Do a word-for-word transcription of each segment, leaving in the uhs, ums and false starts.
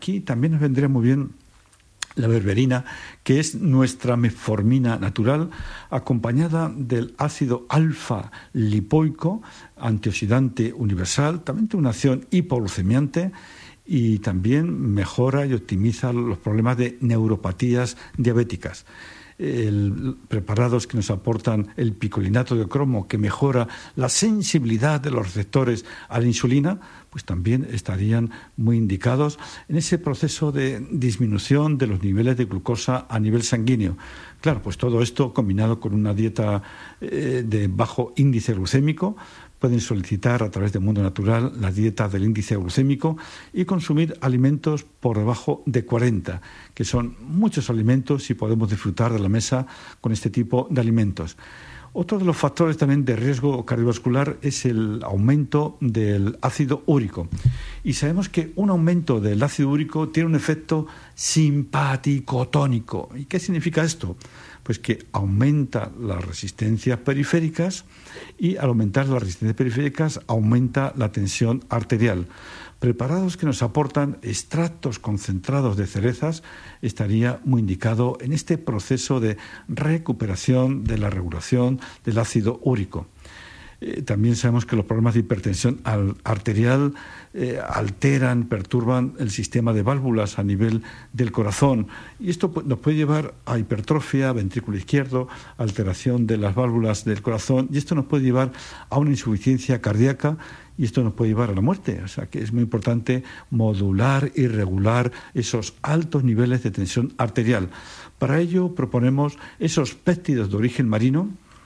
Aquí también nos vendría muy bien la berberina, que es nuestra metformina natural, acompañada del ácido alfa-lipoico, antioxidante universal, también tiene una acción hipoglucemiante y también mejora y optimiza los problemas de neuropatías diabéticas. El, preparados que nos aportan el picolinato de cromo, que mejora la sensibilidad de los receptores a la insulina, pues también estarían muy indicados en ese proceso de disminución de los niveles de glucosa a nivel sanguíneo. Claro, pues todo esto combinado con una dieta eh, de bajo índice glucémico. Pueden solicitar a través de Mundo Natural la dieta del índice glucémico y consumir alimentos por debajo de cuarenta, que son muchos alimentos y podemos disfrutar de la mesa con este tipo de alimentos. Otro de los factores también de riesgo cardiovascular es el aumento del ácido úrico. Y sabemos que un aumento del ácido úrico tiene un efecto simpaticotónico. ¿Y qué significa esto? Pues que aumenta las resistencias periféricas y al aumentar las resistencias periféricas aumenta la tensión arterial. Preparados que nos aportan extractos concentrados de cerezas estaría muy indicado en este proceso de recuperación de la regulación del ácido úrico. Eh, también sabemos que los problemas de hipertensión arterial eh, alteran, perturban el sistema de válvulas a nivel del corazón y esto nos puede llevar a hipertrofia, ventrículo izquierdo, alteración de las válvulas del corazón y esto nos puede llevar a una insuficiencia cardíaca y esto nos puede llevar a la muerte. O sea que es muy importante modular y regular esos altos niveles de tensión arterial. Para ello proponemos esos péptidos de origen marino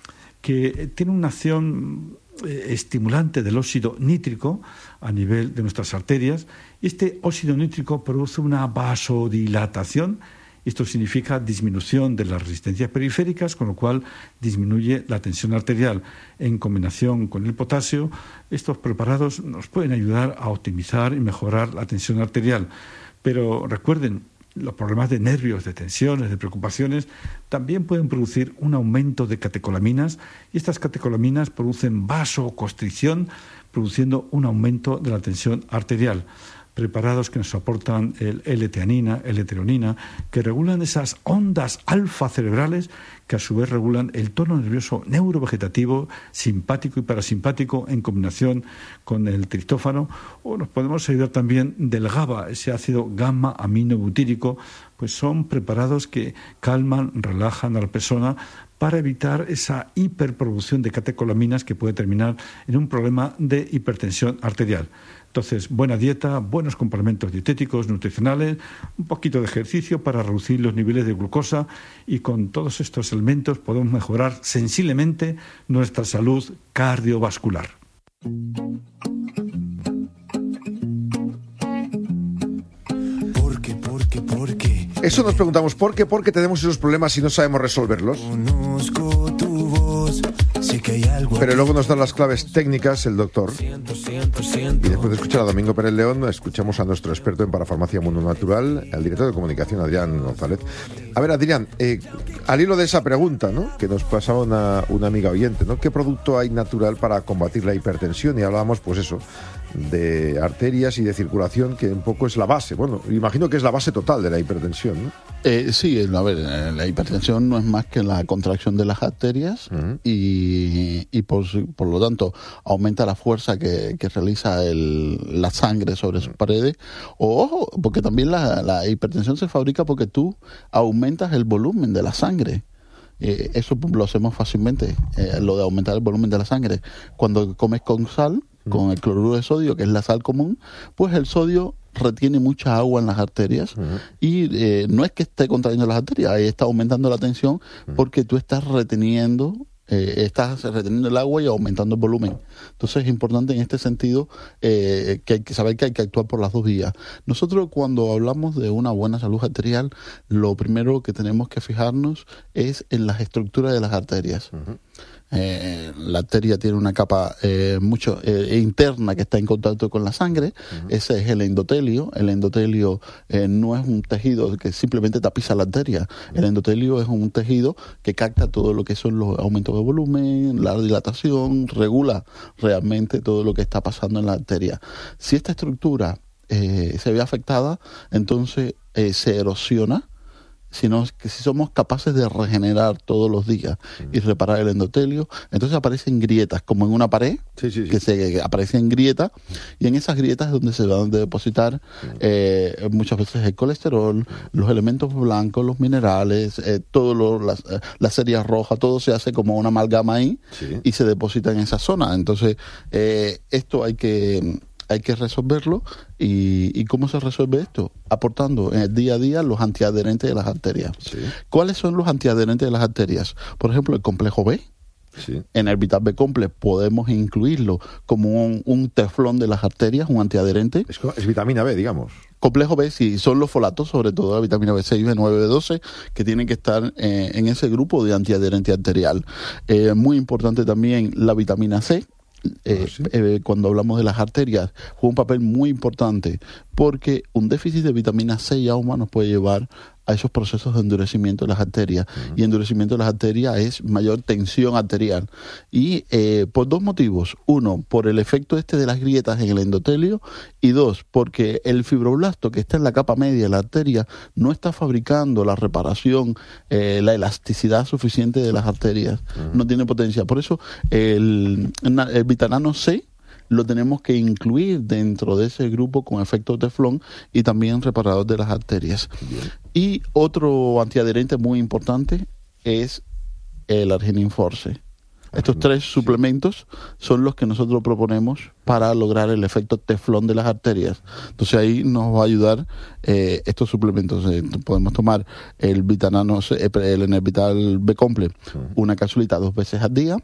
que tiene una acción eh, estimulante del óxido nítrico a nivel de nuestras arterias. Este óxido nítrico produce una vasodilatación. Esto significa disminución de las resistencias periféricas, con lo cual disminuye la tensión arterial. En combinación con el potasio, estos preparados nos pueden ayudar a optimizar y mejorar la tensión arterial. Pero recuerden, los problemas de nervios, de tensiones, de preocupaciones, también pueden producir un aumento de catecolaminas y estas catecolaminas producen vasoconstricción, produciendo un aumento de la tensión arterial. Preparados que nos aportan el L-teanina, L-teronina, que regulan esas ondas alfa cerebrales que a su vez regulan el tono nervioso neurovegetativo, simpático y parasimpático en combinación con el triptófano, o nos podemos ayudar también del GABA, ese ácido gamma aminobutírico, pues son preparados que calman, relajan a la persona para evitar esa hiperproducción de catecolaminas que puede terminar en un problema de hipertensión arterial. Entonces, buena dieta, buenos complementos dietéticos, nutricionales, un poquito de ejercicio para reducir los niveles de glucosa y con todos estos elementos podemos mejorar sensiblemente nuestra salud cardiovascular. ¿Por qué, por qué, por qué? Eso nos preguntamos, ¿por qué? Porque tenemos esos problemas y no sabemos resolverlos. Conozco tu voz, sé que hay algo. Pero luego nos dan las claves técnicas el doctor. Y después de escuchar a Domingo Pérez León, escuchamos a nuestro experto en parafarmacia Mundo Natural, el director de comunicación, Adrián González. A ver, Adrián, eh, al hilo de esa pregunta, ¿no?, que nos pasaba una, una amiga oyente, ¿no?, ¿qué producto hay natural para combatir la hipertensión? Y hablábamos, pues eso, de arterias y de circulación, que un poco es la base. Bueno, imagino que es la base total de la hipertensión, ¿no? Eh, sí, a ver, la hipertensión no es más que la contracción de las arterias uh-huh. y, y por, por lo tanto aumenta la fuerza que, que realiza el, la sangre sobre sus paredes. O, ojo, porque también la, la hipertensión se fabrica porque tú aumentas el volumen de la sangre. Eh, eso lo hacemos fácilmente, eh, lo de aumentar el volumen de la sangre. Cuando comes con sal, con el cloruro de sodio, que es la sal común, pues el sodio retiene mucha agua en las arterias uh-huh. y eh, no es que esté contrayendo las arterias, ahí está aumentando la tensión porque tú estás reteniendo eh, estás reteniendo el agua y aumentando el volumen. Entonces es importante en este sentido eh, que hay que saber que hay que actuar por las dos vías. Nosotros cuando hablamos de una buena salud arterial, lo primero que tenemos que fijarnos es en las estructuras de las arterias. Uh-huh. Eh, la arteria tiene una capa eh, mucho eh, interna que está en contacto con la sangre. Uh-huh. Ese es el endotelio. El endotelio eh, no es un tejido que simplemente tapiza la arteria. Uh-huh. El endotelio es un tejido que capta todo lo que son los aumentos de volumen, la dilatación, regula realmente todo lo que está pasando en la arteria. Si esta estructura eh, se ve afectada, entonces eh, se erosiona, sino que si somos capaces de regenerar todos los días y reparar el endotelio, entonces aparecen grietas, como en una pared, sí, sí, sí. que se que aparecen grietas, y en esas grietas es donde se van a depositar eh, muchas veces el colesterol, los elementos blancos, los minerales, eh, todo lo, las, eh, las series rojas, todo se hace como una amalgama ahí, sí. y se deposita en esa zona. Entonces, eh, esto hay que... hay que resolverlo. ¿Y, y cómo se resuelve esto? Aportando en el día a día los antiadherentes de las arterias. Sí. ¿Cuáles son los antiadherentes de las arterias? Por ejemplo, el complejo B. Sí. En el Vital B Complex podemos incluirlo como un, un teflón de las arterias, un antiadherente. Es, es vitamina B, digamos. Complejo B, sí, son los folatos, sobre todo la vitamina B seis, B nueve, B doce, que tienen que estar eh, en ese grupo de antiadherente arterial. Eh, muy importante también la vitamina C. Eh, ah, ¿sí? eh, cuando hablamos de las arterias, juega un papel muy importante, porque un déficit de vitamina C y auma nos puede llevar a esos procesos de endurecimiento de las arterias. Uh-huh. Y endurecimiento de las arterias es mayor tensión arterial. Y eh, por dos motivos. Uno, por el efecto este de las grietas en el endotelio. Y dos, porque el fibroblasto que está en la capa media de la arteria no está fabricando la reparación, eh, la elasticidad suficiente de las arterias. Uh-huh. No tiene potencia. Por eso el, el vitanano C lo tenemos que incluir dentro de ese grupo con efecto teflón y también reparador de las arterias. Bien. Y otro antiadherente muy importante es el Arginin Force. Estos tres suplementos son los que nosotros proponemos para lograr el efecto teflón de las arterias. Entonces ahí nos va a ayudar eh, estos suplementos. Eh, podemos tomar el Vitanano, el Enervital B Complex, una capsulita dos veces al día.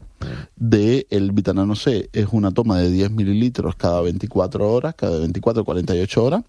De el Vitanano C es una toma de diez mililitros cada veinticuatro horas, cada veinticuatro a cuarenta y ocho horas.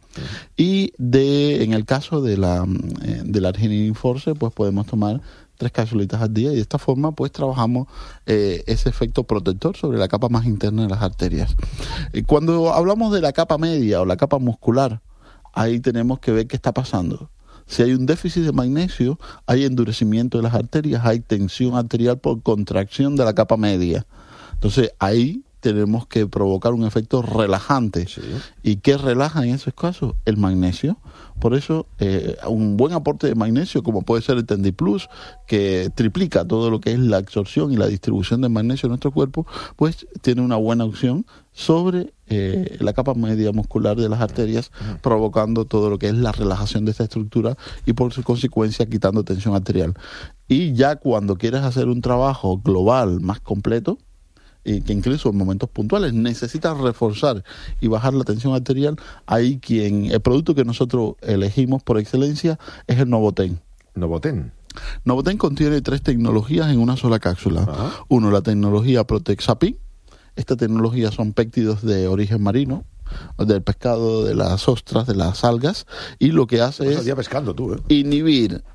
Y de en el caso de la eh, del Arginin Force, pues podemos tomar tres capsulitas al día, y de esta forma pues trabajamos eh, ese efecto protector sobre la capa más interna de las arterias. Eh, cuando hablamos de la capa media o la capa muscular, ahí tenemos que ver qué está pasando. Si hay un déficit de magnesio, hay endurecimiento de las arterias, hay tensión arterial por contracción de la capa media. Entonces ahí tenemos que provocar un efecto relajante. Sí. ¿Y qué relaja en esos casos? El magnesio. Por eso, eh, un buen aporte de magnesio, como puede ser el TendiPlus, que triplica todo lo que es la absorción y la distribución de magnesio en nuestro cuerpo, pues tiene una buena opción sobre eh, la capa media muscular de las arterias, uh-huh. provocando todo lo que es la relajación de esta estructura y por su consecuencia quitando tensión arterial. Y ya cuando quieres hacer un trabajo global más completo, y que incluso en momentos puntuales necesitas reforzar y bajar la tensión arterial, ahí quien el producto que nosotros elegimos por excelencia es el Novoten. Novoten. Novoten contiene tres tecnologías en una sola cápsula. Ajá. Uno, la tecnología Protexapi. Esta tecnología son péptidos de origen marino, del pescado, de las ostras, de las algas, y lo que hace pues es día pescando tú, ¿eh? inhibir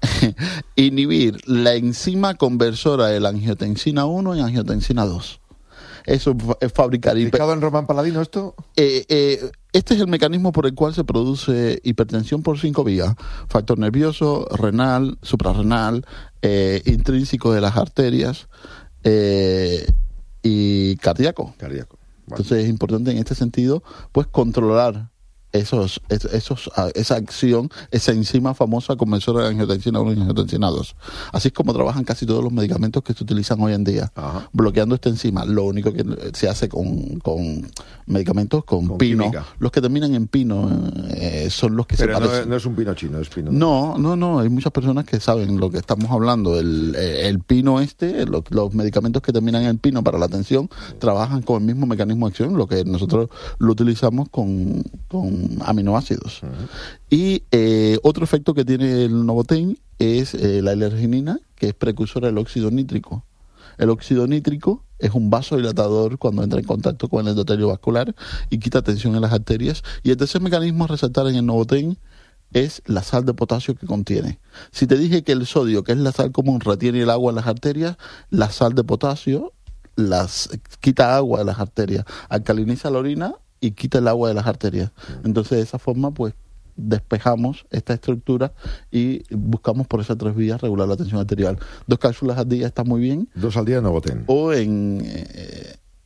inhibir la enzima conversora de la angiotensina uno y angiotensina dos. Eso es fabricar... ¿Explicado en Román Paladino esto? Eh, eh, este es el mecanismo por el cual se produce hipertensión por cinco vías. Factor nervioso, renal, suprarrenal, eh, intrínseco de las arterias eh, y cardíaco. Cardíaco. Vale. Entonces es importante en este sentido pues controlar esos, esos, esa acción, esa enzima famosa conversora de angiotensina uno y angiotensina dos. Así es como trabajan casi todos los medicamentos que se utilizan hoy en día. Ajá. Bloqueando esta enzima. Lo único que se hace con, con medicamentos con, con pino. Química. Los que terminan en pino eh, son los que Pero se no, parecen. no es un pino chino, es pino. No, no, no. Hay muchas personas que saben lo que estamos hablando. El, el pino este, los, los medicamentos que terminan en pino para la tensión, sí. trabajan con el mismo mecanismo de acción, lo que nosotros lo utilizamos con, con aminoácidos. Uh-huh. Y eh, otro efecto que tiene el Novoten es eh, la L-arginina, que es precursora del óxido nítrico. El óxido nítrico es un vasodilatador cuando entra en contacto con el endotelio vascular y quita tensión en las arterias. Y el tercer mecanismo a resaltar en el Novoten es la sal de potasio que contiene. Si te dije que el sodio, que es la sal común, retiene el agua en las arterias, la sal de potasio las quita agua de las arterias, alcaliniza la orina y quita el agua de las arterias. Entonces de esa forma pues despejamos esta estructura y buscamos por esas tres vías regular la tensión arterial. Dos cápsulas al día está muy bien. Dos al día no Novoten. O en, eh,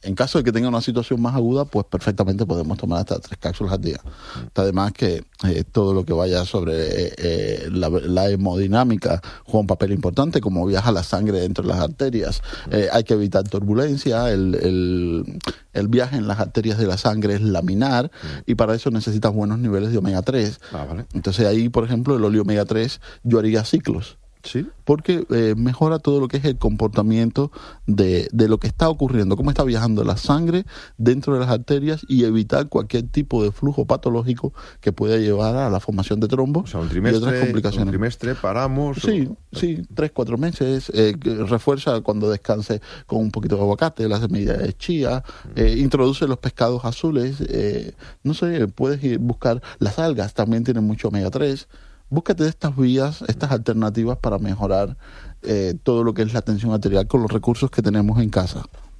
en caso de que tenga una situación más aguda, pues perfectamente podemos tomar hasta tres cápsulas al día. Está además que eh, todo lo que vaya sobre eh, eh, la, la hemodinámica juega un papel importante, como viaja la sangre dentro de las arterias. Eh, hay que evitar turbulencia, el, el, el viaje en las arterias de la sangre es laminar, y para eso necesitas buenos niveles de omega tres. Ah, vale. Entonces ahí, por ejemplo, el óleo omega tres yo haría ciclos. Sí. Porque eh, mejora todo lo que es el comportamiento de, de lo que está ocurriendo, cómo está viajando la sangre dentro de las arterias, y evitar cualquier tipo de flujo patológico que pueda llevar a la formación de trombos, O sea, un y trimestre, otras complicaciones. un trimestre paramos. Sí, o... sí, tres, cuatro meses. Eh, refuerza cuando descanse con un poquito de aguacate, la semilla de chía, eh, introduce los pescados azules. Eh, no sé, puedes ir buscar las algas, también tienen mucho omega tres. Búscate estas vías, estas alternativas para mejorar eh, todo lo que es la tensión arterial con los recursos que tenemos en casa.